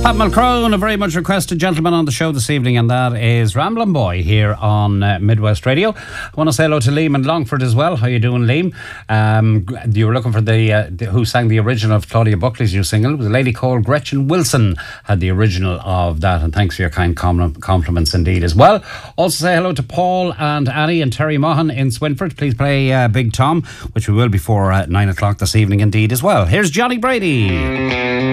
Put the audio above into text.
Pat Mulcrone, a very much requested gentleman on the show this evening, and that is Ramblin' Boy here on Midwest Radio. I want to say hello to Liam and Longford as well. How you doing, Liam? You were looking for the who sang the original of Claudia Buckley's new single. It was a lady called Gretchen Wilson had the original of that, and thanks for your kind compliments indeed as well. Also say hello to Paul and Annie and Terry Mahan in Swinford. Please play Big Tom, which we will before 9 o'clock this evening indeed as well. Here's Johnny Brady.